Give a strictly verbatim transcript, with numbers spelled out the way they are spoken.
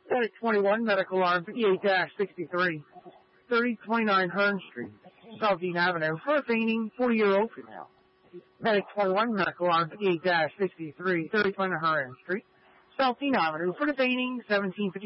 Medic twenty-one, medical arm fifty-eight sixty-three, thirty twenty-nine Hearn Street, South Dean Avenue, for a fainting forty-year-old female. Medic twenty-one, medical arm fifty-eight sixty-three, thirty twenty-nine Hearn Street, South Dean Avenue, for the fainting seventeen fifty.